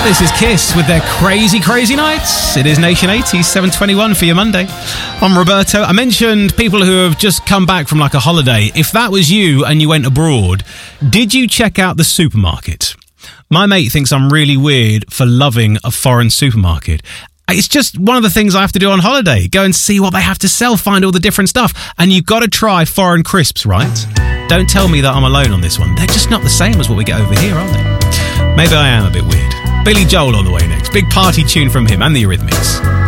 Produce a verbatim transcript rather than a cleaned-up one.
This is Kiss with their Crazy Crazy Nights. It is Nation eighties, seven twenty-one for your Monday. I'm Roberto. I mentioned people who have just come back from like a holiday. If that was you and you went abroad, did you check out the supermarket? My mate thinks I'm really weird for loving a foreign supermarket. It's just one of the things I have to do on holiday. Go and see what they have to sell, find all the different stuff. And you've got to try foreign crisps, right? Don't tell me that I'm alone on this one. They're just not the same as what we get over here, are they? Maybe I am a bit weird. Billy Joel on the way next. Big party tune from him and the Eurythmics.